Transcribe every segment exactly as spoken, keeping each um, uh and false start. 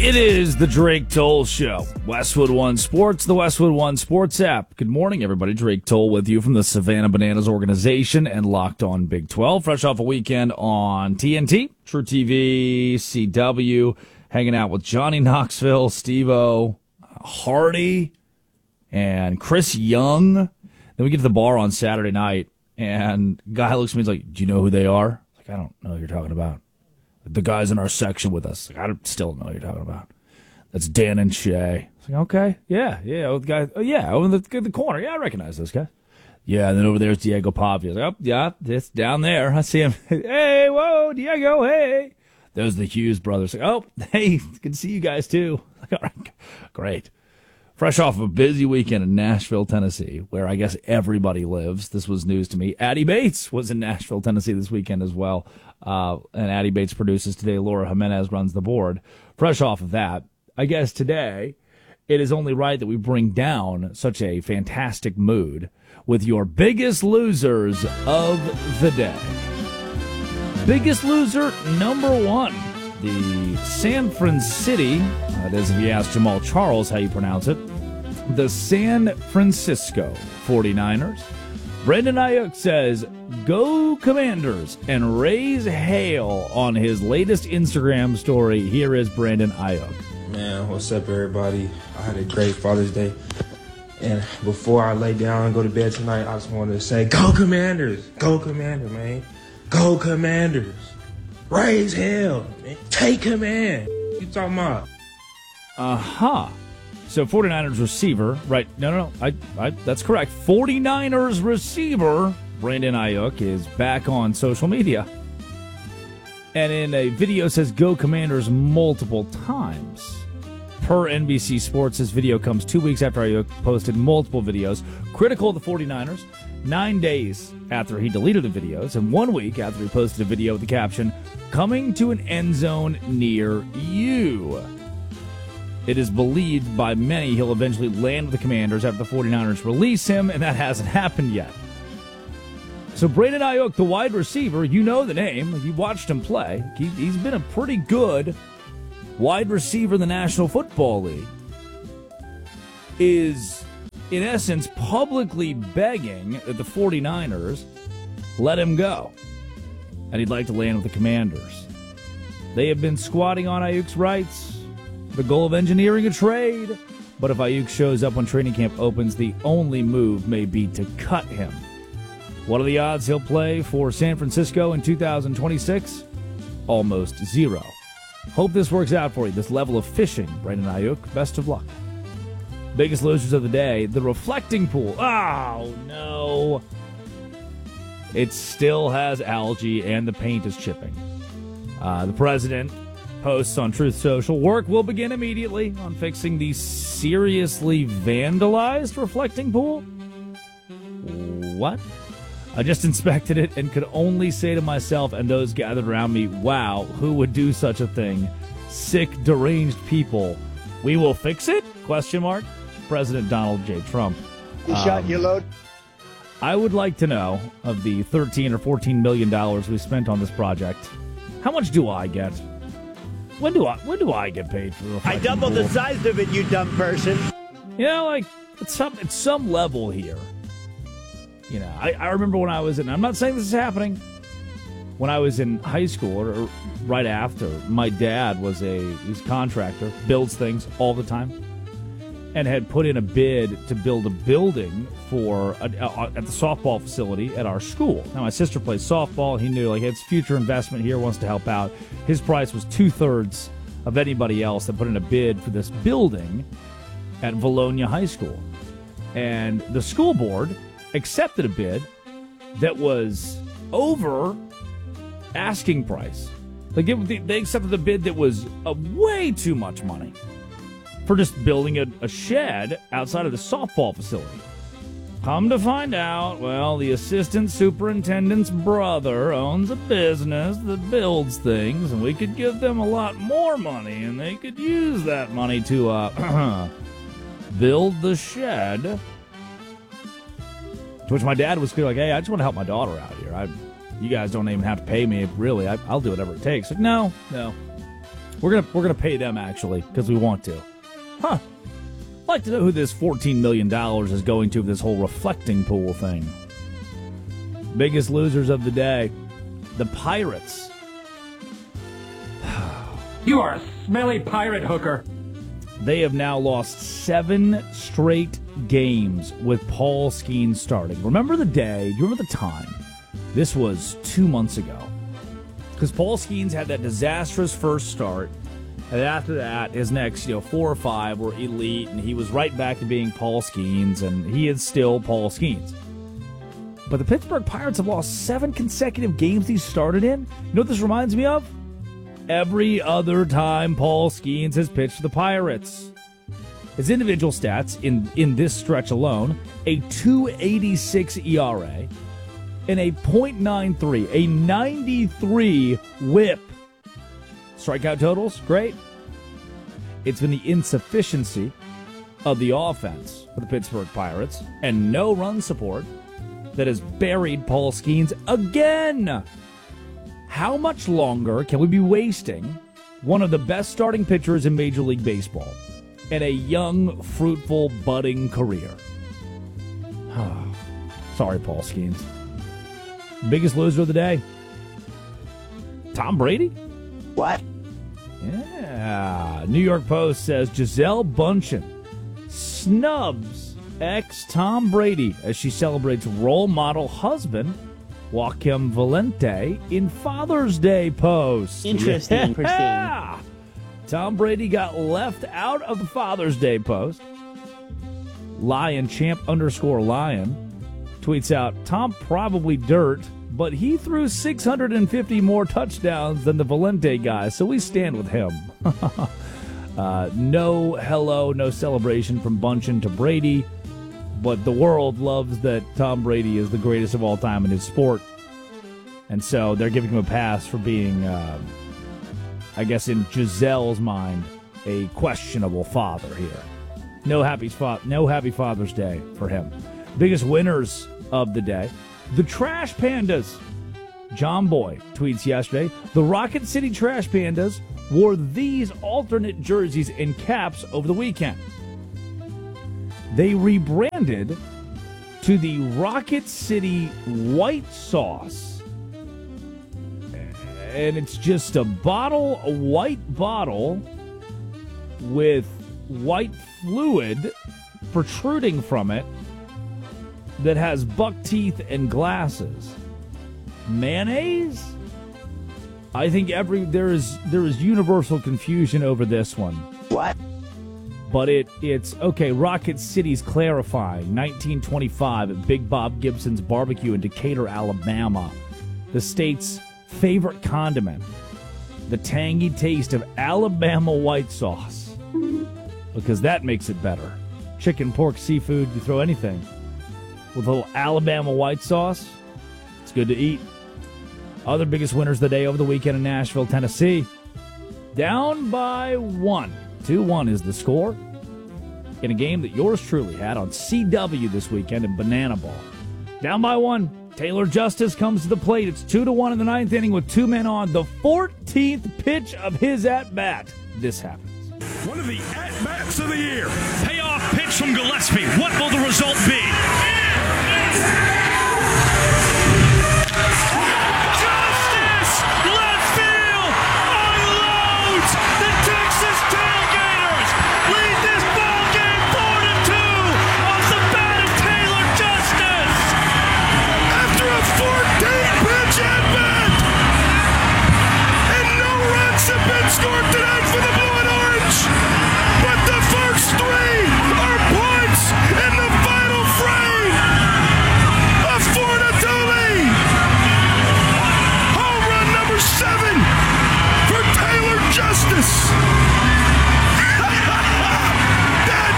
It is the Drake Toll Show. Westwood One Sports, the Westwood One Sports app. Good morning, everybody. Drake Toll with you from the Savannah Bananas organization and Locked On Big twelve. Fresh off a weekend on T N T, True T V, C W, hanging out with Johnny Knoxville, Steve-O, Hardy, and Chris Young. Then we get to the bar on Saturday night, and guy looks at me and is like, do you know who they are? Like, I don't know who you're talking about. The guys in our section with us. Like, I don't, still don't know what you're talking about. That's Dan and Shay. It's like, okay, yeah, yeah, oh, the guy, oh, yeah, over in the, the corner. Yeah, I recognize those guys. Yeah, and then over there's Diego Pavia. Like, oh, yeah, it's down there. I see him. Hey, whoa, Diego, hey. Those are the Hughes brothers. Like, oh, hey, good to see you guys, too. Like, all right, great. Fresh off a busy weekend in Nashville, Tennessee, where I guess everybody lives. This was news to me. Addie Bates was in Nashville, Tennessee this weekend as well. Uh, and Addie Bates produces today. Laura Jimenez runs the board. Fresh off of that, I guess today it is only right that we bring down such a fantastic mood with your biggest losers of the day. Biggest loser number one, the San Francisco, that is if you ask Jamal Charles how you pronounce it, the San Francisco forty-niners. Brandon Ayuk says, go Commanders, and raise hail on his latest Instagram story. Here is Brandon Ayuk. Man, what's up, everybody? I had a great Father's Day. And before I lay down and go to bed tonight, I just wanted to say, go Commanders! Go Commanders, man. Go Commanders. Raise hell, man. Take command. What you talking about? Uh-huh. So forty-niners receiver, right? No, no, no. I, I, that's correct. forty-niners receiver, Brandon Ayuk, is back on social media. And in a video says, go Commanders multiple times. Per N B C Sports, this video comes two weeks after Ayuk posted multiple videos critical of the forty-niners, nine days after he deleted the videos, and one week after he posted a video with the caption, coming to an end zone near you. It is believed by many he'll eventually land with the Commanders after the forty-niners release him, and that hasn't happened yet. So Brandon Ayuk, the wide receiver, you know the name. You watched him play. He, he's been a pretty good wide receiver in the National Football League. Is, in essence, publicly begging that the forty-niners let him go. And he'd like to land with the Commanders. They have been squatting on Ayuk's rights. The goal of engineering a trade. But if Ayuk shows up when training camp opens, the only move may be to cut him. What are the odds he'll play for San Francisco in two thousand twenty-six? Almost zero. Hope this works out for you, this level of fishing, Brandon Ayuk. Best of luck. Biggest losers of the day, the reflecting pool. Oh, no. It still has algae and the paint is chipping. Uh, the president posts on Truth Social, work will begin immediately on fixing the seriously vandalized reflecting pool. What? I just inspected it and could only say to myself and those gathered around me, wow, who would do such a thing? Sick, deranged people. We will fix it? Question mark. President Donald J. Trump. You um, shot, you load. I would like to know, of the thirteen or fourteen million dollars we spent on this project, how much do I get? When do I when do I get paid for the I doubled the size of it, you dumb person. You know, like, at some, at some level here. You know, I, I remember when I was in, I'm not saying this is happening, when I was in high school, or, or right after, my dad was a, he's a contractor, builds things all the time, and had put in a bid to build a building for, a, a, at the softball facility at our school. Now, my sister plays softball. He knew, like, it's future investment here, wants to help out. His price was two-thirds of anybody else that put in a bid for this building at Valonia High School. And the school board accepted a bid that was over asking price. Like, it, they accepted a bid that was uh, way too much money for just building a, a shed outside of the softball facility. Come to find out, well, the assistant superintendent's brother owns a business that builds things, and we could give them a lot more money, and they could use that money to uh, build the shed. To which my dad was clear, like, hey, I just want to help my daughter out here. I, you guys don't even have to pay me, really. I, I'll do whatever it takes. Like, no, no. We're gonna we're gonna pay them actually because we want to. Huh. I'd like to know who this fourteen million dollars is going to for this whole reflecting pool thing. Biggest losers of the day, the Pirates. You are a smelly pirate hooker. They have now lost seven straight games with Paul Skeens starting. Remember the day, do you remember the time? This was two months ago. Because Paul Skeens had that disastrous first start, and after that, his next, you know, four or five were elite, and he was right back to being Paul Skeens, and he is still Paul Skeens. But the Pittsburgh Pirates have lost seven consecutive games he started in. You know what this reminds me of? Every other time Paul Skeens has pitched for the Pirates. His individual stats in, in this stretch alone, a two eighty-six E R A and a point nine three, a ninety-three whip. Strikeout totals, great. It's been the insufficiency of the offense for the Pittsburgh Pirates and no run support that has buried Paul Skeens again. How much longer can we be wasting one of the best starting pitchers in Major League Baseball and a young, fruitful, budding career? Sorry, Paul Skeens. Biggest loser of the day, Tom Brady? What? Yeah. New York Post says Gisele Bündchen snubs ex-Tom Brady as she celebrates role model husband Joaquin Valente in Father's Day post. Interesting, yeah. Tom Brady got left out of the Father's Day post. Lion champ underscore Lion tweets out, Tom probably dirt, but he threw six hundred fifty more touchdowns than the Valente guy, so we stand with him. uh, no hello, no celebration from Bündchen to Brady. But the world loves that Tom Brady is the greatest of all time in his sport. And so they're giving him a pass for being, uh, I guess in Gisele's mind, a questionable father here. No happy, fa- no happy Father's Day for him. Biggest winners of the day, the Trash Pandas. John Boy tweets yesterday, the Rocket City Trash Pandas wore these alternate jerseys and caps over the weekend. They rebranded to the Rocket City White Sauce. And it's just a bottle, a white bottle with white fluid protruding from it that has buck teeth and glasses. Mayonnaise? I think every there is there is universal confusion over this one. What? But it it's, okay, Rocket City's clarifying. nineteen twenty-five at Big Bob Gibson's Barbecue in Decatur, Alabama. The state's favorite condiment. The tangy taste of Alabama white sauce. Because that makes it better. Chicken, pork, seafood, you throw anything with a little Alabama white sauce, it's good to eat. Other biggest winners of the day over the weekend in Nashville, Tennessee. Down by one. two one is the score in a game that yours truly had on C W this weekend in Banana Ball. Down by one. Taylor Justice comes to the plate. It's two to one in the ninth inning with two men on. The fourteenth pitch of his at-bat. This happens. One of the at-bats of the year. Payoff pitch from Gillespie. What will the result be? Justice! Left field! Unloads! The Texas Tailgaters lead this ball game four to two off the bat of Taylor Justice! After a fourteen-pitch at-bat! And no runs have been scored tonight for the Blue and Orange! But the first three are points in the final frame! A four to two lead! Home run number seven for Taylor Justice! That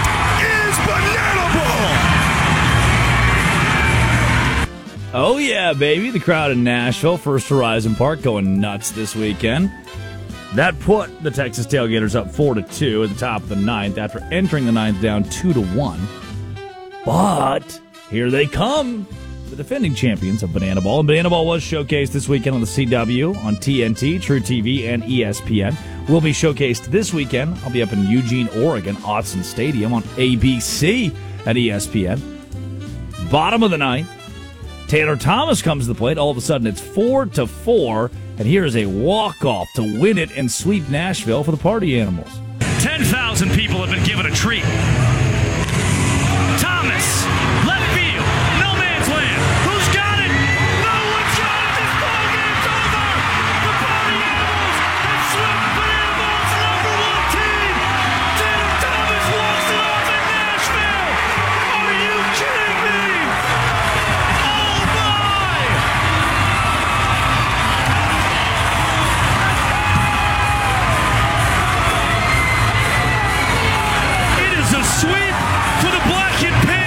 is Banana Ball! Oh, yeah, baby. The crowd in Nashville, First Horizon Park, going nuts this weekend. That put the Texas Tailgaters up four to two at the top of the ninth after entering the ninth down two to one. But here they come, the defending champions of Banana Ball. And Banana Ball was showcased this weekend on the C W, on T N T, True T V, and E S P N. will be showcased this weekend. I'll be up in Eugene, Oregon, Autzen Stadium on A B C at E S P N. Bottom of the ninth, Taylor Thomas comes to the plate. All of a sudden, it's four to four, and here is a walk-off to win it and sweep Nashville for the Party Animals. ten thousand people have been given a treat. Thomas, left field, no man's land. Who's got it? No one's got it. This ball game's over. The Party Animals have swept Banana Ball's number one team. Taylor Thomas walks it off in Nashville. Are you kidding me? Oh my! It is a sweep for the black and pink.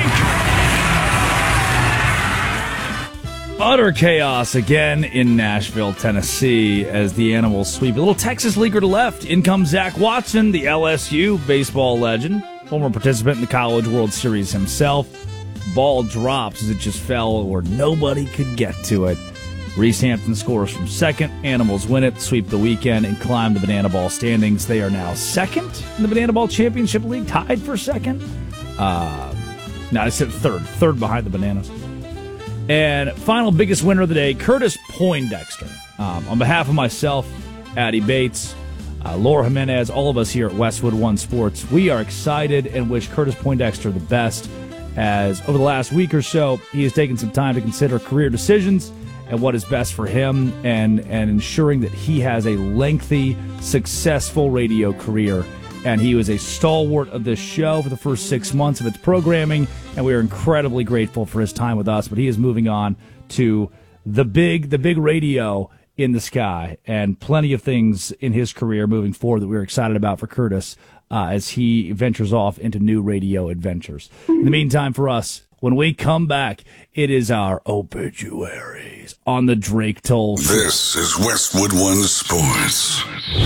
Utter chaos again in Nashville, Tennessee, as the Animals sweep. A little Texas leaguer to left. In comes Zach Watson, the L S U baseball legend, former participant in the College World Series himself. Ball drops as it just fell where nobody could get to it. Reese Hampton scores from second. Animals win it, sweep the weekend, and climb the Banana Ball standings. They are now second in the Banana Ball Championship League, tied for second. Uh, no, I said third. Third behind the Bananas. And final biggest winner of the day, Curtis Poindexter. Um, on behalf of myself, Addie Bates, uh, Laura Jimenez, all of us here at Westwood One Sports, we are excited and wish Curtis Poindexter the best, as over the last week or so, he has taken some time to consider career decisions and what is best for him, and, and ensuring that he has a lengthy, successful radio career. And he was a stalwart of this show for the first six months of its programming, and we are incredibly grateful for his time with us. But he is moving on to the big, the big radio in the sky, and plenty of things in his career moving forward that we're excited about for Curtis uh, as he ventures off into new radio adventures. In the meantime, for us, when we come back, it is our obituaries on the Drake Toll Show. This is Westwood One Sports.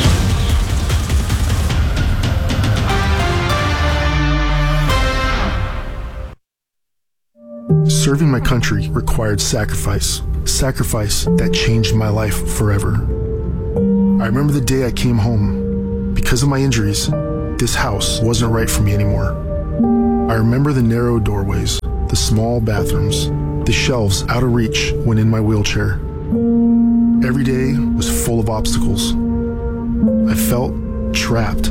Serving my country required sacrifice, sacrifice that changed my life forever. I remember the day I came home. Because of my injuries, this house wasn't right for me anymore. I remember the narrow doorways, the small bathrooms, the shelves out of reach when in my wheelchair. Every day was full of obstacles. I felt trapped.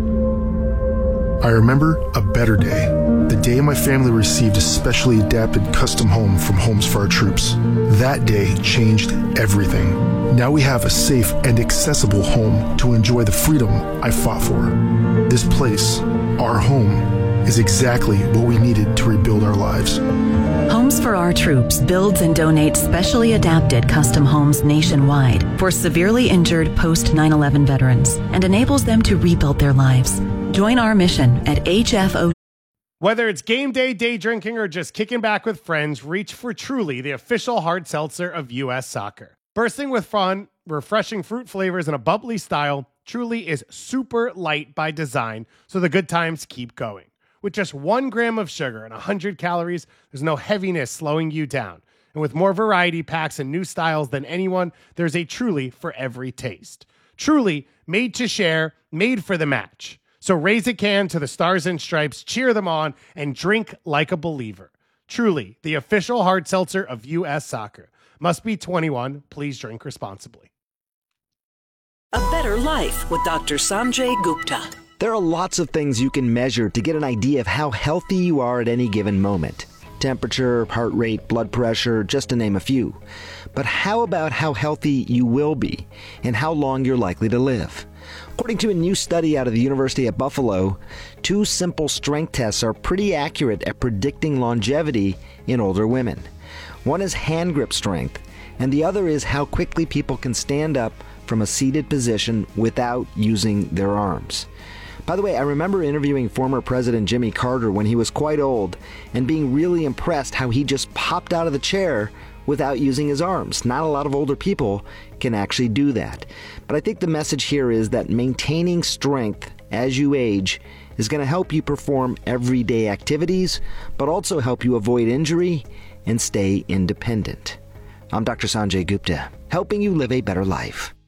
I remember a better day, the day my family received a specially adapted custom home from Homes for Our Troops. That day changed everything. Now we have a safe and accessible home to enjoy the freedom I fought for. This place, our home, is exactly what we needed to rebuild our lives. Homes for Our Troops builds and donates specially adapted custom homes nationwide for severely injured post nine eleven veterans and enables them to rebuild their lives. Join our mission at H F O. Whether it's game day, day drinking, or just kicking back with friends, reach for Truly, the official hard seltzer of U S Soccer. Bursting with fun, refreshing fruit flavors, and a bubbly style, Truly is super light by design, so the good times keep going. With just one gram of sugar and one hundred calories, there's no heaviness slowing you down. And with more variety packs and new styles than anyone, there's a Truly for every taste. Truly, made to share, made for the match. So raise a can to the Stars and Stripes, cheer them on, and drink like a believer. Truly, the official hard seltzer of U S Soccer. Must be twenty-one. Please drink responsibly. A better life with Doctor Sanjay Gupta. There are lots of things you can measure to get an idea of how healthy you are at any given moment. Temperature, heart rate, blood pressure, just to name a few. But how about how healthy you will be and how long you're likely to live? According to a new study out of the University at Buffalo, two simple strength tests are pretty accurate at predicting longevity in older women. One is hand grip strength, and the other is how quickly people can stand up from a seated position without using their arms. By the way, I remember interviewing former President Jimmy Carter when he was quite old and being really impressed how he just popped out of the chair without using his arms. Not a lot of older people can actually do that. But I think the message here is that maintaining strength as you age is going to help you perform everyday activities, but also help you avoid injury and stay independent. I'm Doctor Sanjay Gupta, helping you live a better life.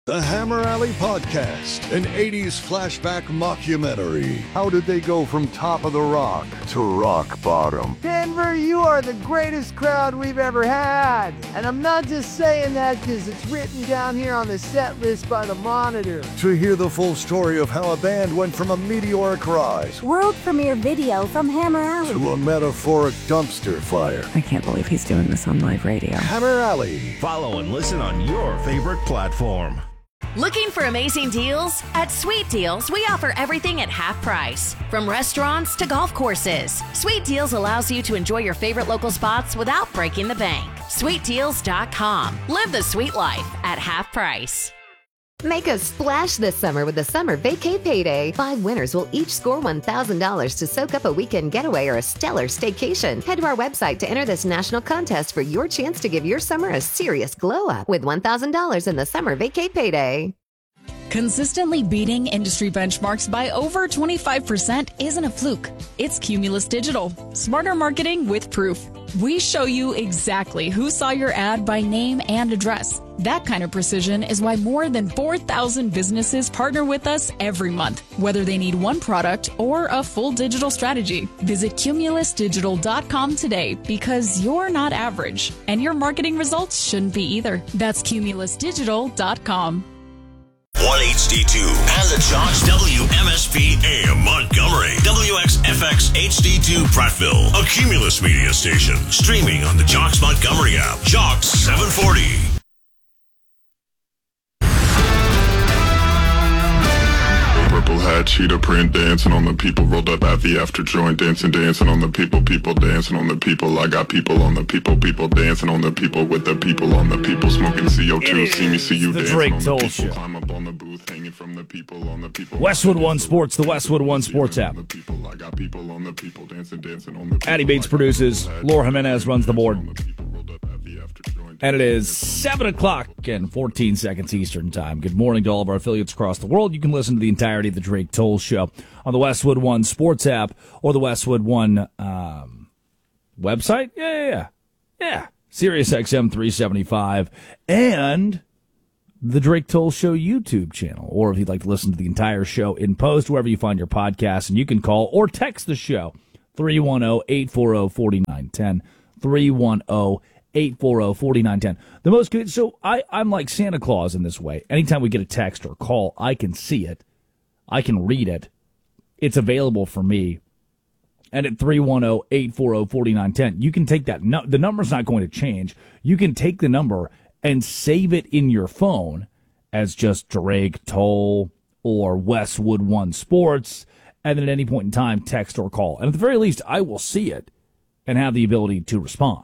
The Hammer Alley Podcast, an eighties flashback mockumentary. How did they go from top of the rock to rock bottom? Denver, you are the greatest crowd we've ever had. And I'm not just saying that because it's written down here on the set list by the Monitor. To hear the full story of how a band went from a meteoric rise, world premiere video from Hammer Alley, to a metaphoric dumpster fire. I can't believe he's doing this on live radio. Hammer Alley. Follow and listen on your favorite platform. Looking for amazing deals? At Sweet Deals, we offer everything at half price. From restaurants to golf courses, Sweet Deals allows you to enjoy your favorite local spots without breaking the bank. sweet deals dot com. Live the sweet life at half price. Make a splash this summer with the Summer Vacay Payday. Five winners will each score one thousand dollars to soak up a weekend getaway or a stellar staycation. Head to our website to enter this national contest for your chance to give your summer a serious glow-up with one thousand dollars in the Summer Vacay Payday. Consistently beating industry benchmarks by over twenty-five percent isn't a fluke. It's Cumulus Digital. Smarter marketing with proof. We show you exactly who saw your ad by name and address. That kind of precision is why more than four thousand businesses partner with us every month, whether they need one product or a full digital strategy. Visit cumulus digital dot com today because you're not average, and your marketing results shouldn't be either. That's cumulus digital dot com. one H D two and the Jocks W M S P A M Montgomery, W X F X H D two Prattville, a Cumulus media station, streaming on the Jocks Montgomery app. Jocks seven forty. Purple hat, cheetah print, dancing on the people, rolled up at the after joint, dancing, dancing on the people, people dancing on the people. I got people on the people, people dancing on the people with the people on the people, smoking C O two. See me, see you the dancing Drake on Toll the people. Show. Climb up on the booth, hanging from the people on the people. Westwood One Sports, the Westwood One Sports app. I got people on the people, dancing, dancing on the people. Addy Bates produces. Laura Jimenez runs the board. And it is seven o'clock and fourteen seconds Eastern Time. Good morning to all of our affiliates across the world. You can listen to the entirety of the Drake Toll Show on the Westwood One Sports app or the Westwood One um, website. Yeah, yeah, yeah. Yeah. Sirius X M three seventy-five and the Drake Toll Show YouTube channel. Or if you'd like to listen to the entire show in post, wherever you find your podcasts, and you can call or text the show, three one zero, eight four zero, four nine one zero, three one zero, eight four zero, four nine one zero. The most good, so I, I'm like Santa Claus in this way. Anytime we get a text or a call, I can see it. I can read it. It's available for me. And at three one zero, eight four zero, four nine one zero, you can take that. No, the number's not going to change. You can take the number and save it in your phone as just Drake Toll or Westwood One Sports, and then at any point in time, text or call. And at the very least, I will see it and have the ability to respond.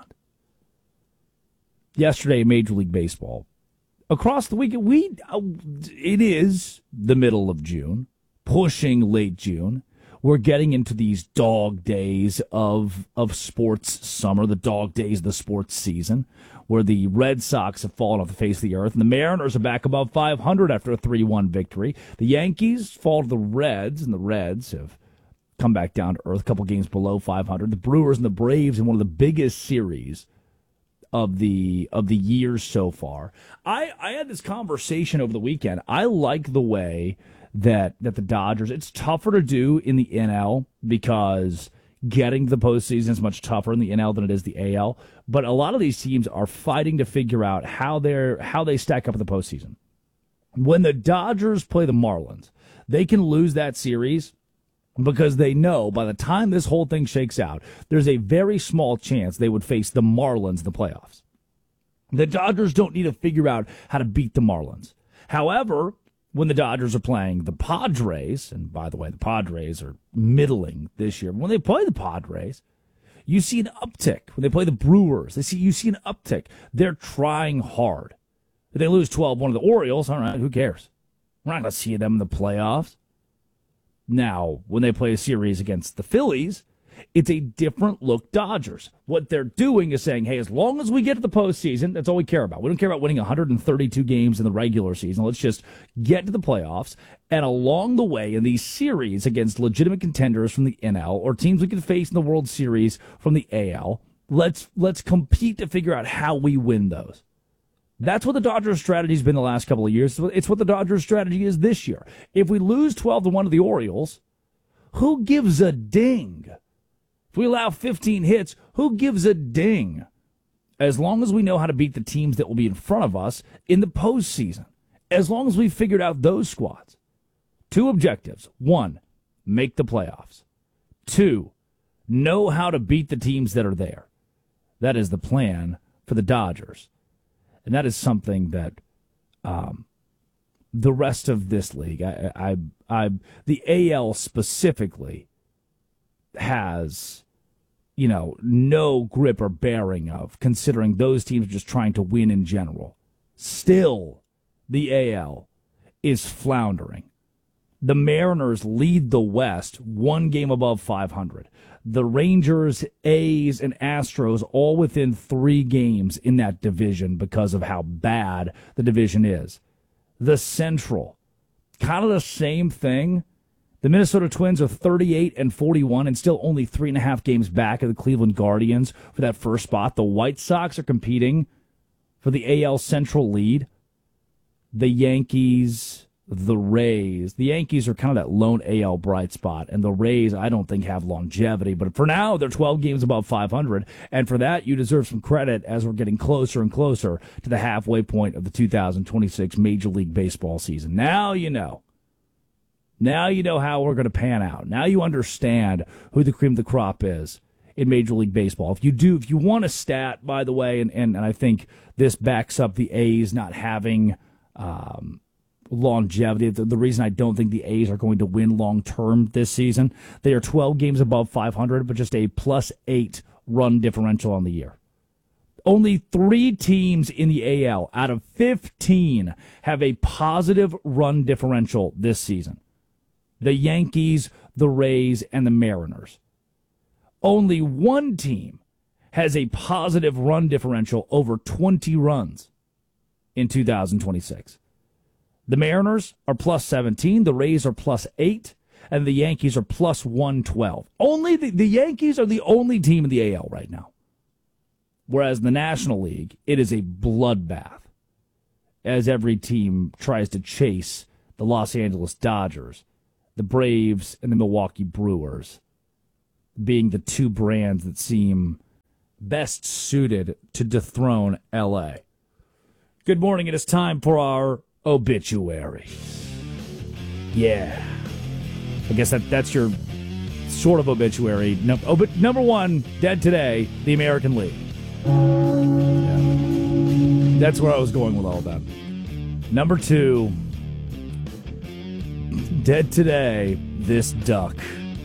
Yesterday, Major League Baseball. Across the weekend, we uh, it is the middle of June, pushing late June. We're getting into these dog days of of sports summer, the dog days of the sports season, where the Red Sox have fallen off the face of the earth, and the Mariners are back above five hundred after a three one victory. The Yankees fall to the Reds, and the Reds have come back down to earth, a couple games below five hundred. The Brewers and the Braves in one of the biggest series of the of the years so far. I, I had this conversation over the weekend. I like the way that that the Dodgers, it's tougher to do in the N L because getting to the postseason is much tougher in the N L than it is the A L. But a lot of these teams are fighting to figure out how they're how they stack up in the postseason. When the Dodgers play the Marlins, they can lose that series because they know by the time this whole thing shakes out, there's a very small chance they would face the Marlins in the playoffs. The Dodgers don't need to figure out how to beat the Marlins. However, when the Dodgers are playing the Padres, and by the way, the Padres are middling this year, when they play the Padres, you see an uptick. When they play the Brewers, they see you see an uptick. They're trying hard. If they lose twelve one to the Orioles, all right, who cares? We're not going to see them in the playoffs. Now, when they play a series against the Phillies, it's a different look Dodgers. What they're doing is saying, hey, as long as we get to the postseason, that's all we care about. We don't care about winning one hundred thirty-two games in the regular season. Let's just get to the playoffs. And along the way, in these series against legitimate contenders from the N L or teams we can face in the World Series from the A L, let's let's compete to figure out how we win those. That's what the Dodgers' strategy has been the last couple of years. It's what the Dodgers' strategy is this year. If we lose twelve to one to the Orioles, who gives a ding? If we allow fifteen hits, who gives a ding? As long as we know how to beat the teams that will be in front of us in the postseason, as long as we've figured out those squads. Two objectives. One, make the playoffs. Two, know how to beat the teams that are there. That is the plan for the Dodgers. And that is something that um, the rest of this league, I, I, I, the A L specifically, has, you know, no grip or bearing of, considering those teams are just trying to win in general. Still, the A L is floundering. The Mariners lead the West one game above five hundred. The Rangers, A's, and Astros all within three games in that division because of how bad the division is. The Central, kind of the same thing. The Minnesota Twins are thirty-eight and forty-one and still only three and a half games back of the Cleveland Guardians for that first spot. The White Sox are competing for the A L Central lead. The Yankees, the Rays. The Yankees are kind of that lone A L bright spot, and the Rays I don't think have longevity. But for now, they're twelve games above five hundred, and for that, you deserve some credit as we're getting closer and closer to the halfway point of the two thousand twenty-six Major League Baseball season. Now you know. Now you know how we're going to pan out. Now you understand who the cream of the crop is in Major League Baseball. If you do, if you want a stat, by the way, and, and, and I think this backs up the A's not having um, longevity. The, the reason I don't think the A's are going to win long-term this season, they are twelve games above five hundred, but just a plus eight run differential on the year. Only three teams in the A L out of fifteen have a positive run differential this season. The Yankees, the Rays, and the Mariners. Only one team has a positive run differential over twenty runs in two thousand twenty-six. The Mariners are plus seventeen, the Rays are plus eight, and the Yankees are plus one twelve. Only the, the Yankees are the only team in the A L right now. Whereas in the National League, it is a bloodbath as every team tries to chase the Los Angeles Dodgers, the Braves, and the Milwaukee Brewers, being the two brands that seem best suited to dethrone L A. Good morning. It is time for our obituary. Yeah. I guess that that's your sort of obituary. No, obit, number one, dead today, the American League. Yeah. That's where I was going with all that. Number two, dead today, this duck.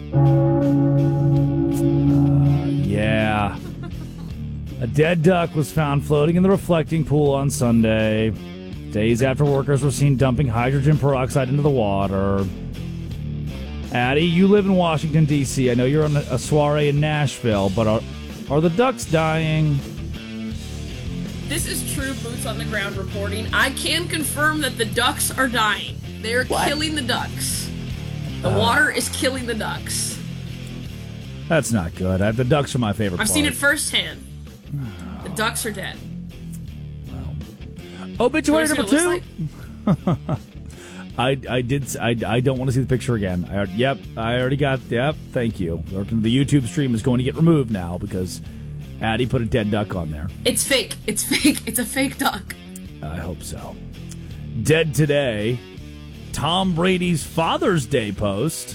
Uh, yeah. A dead duck was found floating in the reflecting pool on Sunday, days after workers were seen dumping hydrogen peroxide into the water. Addie, you live in Washington, D C I know you're on a soiree in Nashville, but are, are the ducks dying? This is true boots on the ground reporting. I can confirm that the ducks are dying. They're what? killing the ducks. The uh, water is killing the ducks. That's not good. I, the ducks are my favorite I've part. seen it firsthand. The ducks are dead. Well, obituary number two. Like? I I did I, I don't want to see the picture again. I, yep, I already got. Yep, thank you. The YouTube stream is going to get removed now because Addie put a dead duck on there. It's fake. It's fake. It's a fake duck. I hope so. Dead today, Tom Brady's Father's Day post.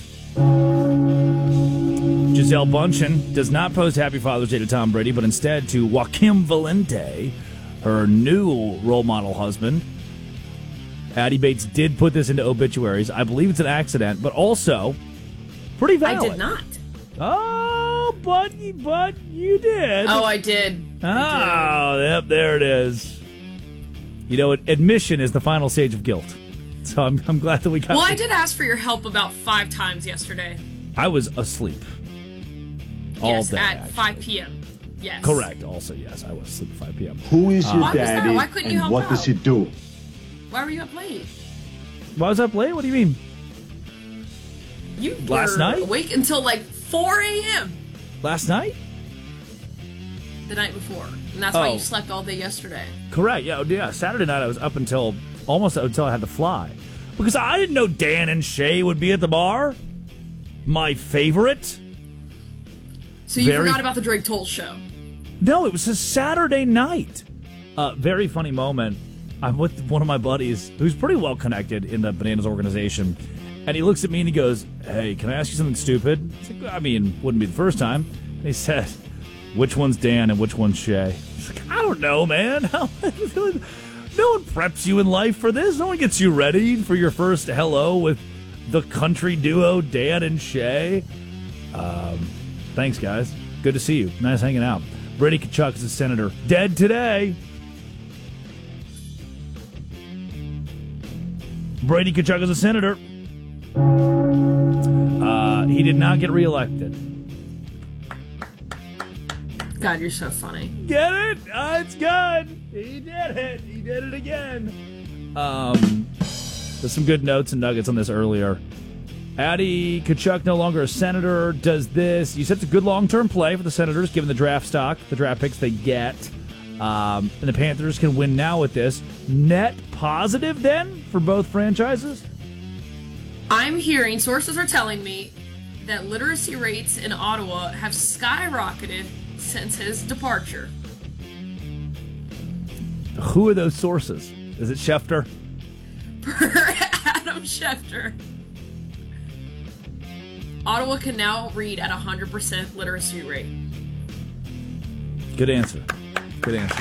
Gisele Bundchen does not post Happy Father's Day to Tom Brady, but instead to Joaquin Valente, her new role model husband. Addie Bates did put this into obituaries. I believe it's an accident, but also pretty valid. I did not. Oh, but, but you did. Oh, I did. Oh, I did. Yep, there it is. You know, admission is the final stage of guilt. So I'm, I'm glad that we got... Well, I did ask for your help about five times yesterday. I was asleep. All yes, day, at actually. five p.m. Yes. Correct. Also, yes, I was asleep at five p.m. Who is your Why was that? daddy Why couldn't you and help what out? does he do? Why were you up late? Why was I up late? What do you mean? You Last were night? awake until like four a.m. Last night? the night before, and that's why Oh. you slept all day yesterday. Correct. Yeah, yeah. Saturday night I was up until almost until I had to fly because I didn't know Dan and Shay would be at the bar. My favorite. So you Very- forgot about the Drake Toll show. No, it was a Saturday night. Uh, very funny moment. I'm with one of my buddies who's pretty well connected in the Bananas organization, and he looks at me and he goes, "Hey, can I ask you something stupid?" I, was like, I mean, wouldn't be the first time. And he said, "Which one's Dan and which one's Shay?" I was like, I don't know, man. No one preps you in life for this. No one gets you ready for your first hello with the country duo Dan and Shay. Um, thanks, guys. Good to see you. Nice hanging out. Brady Kachuk is a senator. Dead today. Brady Kachuk is a senator. Uh, he did not get reelected. God, you're so funny. Get it? Uh, it's good. He did it. He did it again. Um, there's some good notes and nuggets on this earlier. Addy Kachuk no longer a senator. Does this? You said it's a good long-term play for the Senators, given the draft stock, the draft picks they get. Um, and the Panthers can win now with this. Net positive, then, for both franchises? I'm hearing, sources are telling me, that literacy rates in Ottawa have skyrocketed since his departure. Who are those sources? Is it Schefter? Adam Schefter. Ottawa can now read at a one hundred percent literacy rate. Good answer. Good answer.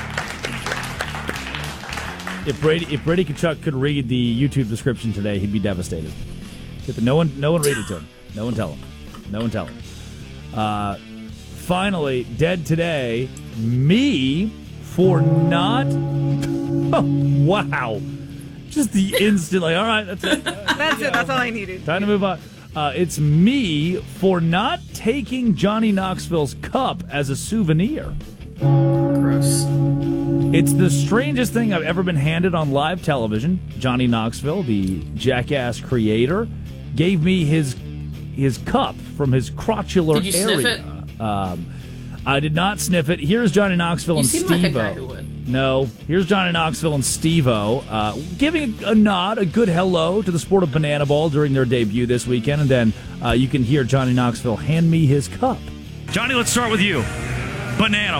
If Brady if Brady Kachuk could read the YouTube description today, he'd be devastated. No one no one read it to him. No one tell him. No one tell him. Uh, finally, dead today, me for not... Oh, wow. Just the instant, like, all right, that's it. That's it. That's all I needed. Time to move on. Uh, it's me for not taking Johnny Knoxville's cup as a souvenir. Gross. It's the strangest thing I've ever been handed on live television. Johnny Knoxville, the Jackass creator, gave me his his cup from his crotchular Did you area. sniff it? Um, I did not sniff it. Here's Johnny Knoxville You and seem like a Steve-O. guy who would. No, here's Johnny Knoxville and Steve-O uh, giving a nod, a good hello to the sport of banana ball during their debut this weekend, and then uh, you can hear Johnny Knoxville hand me his cup. Johnny, let's start with you. Banana